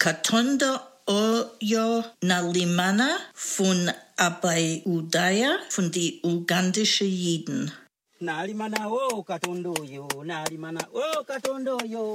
Katonda oyo nalimana von Abai-Udaya von die ugandischen Jiden. Nalimana Katonda oyo, nalimana Katonda oyo.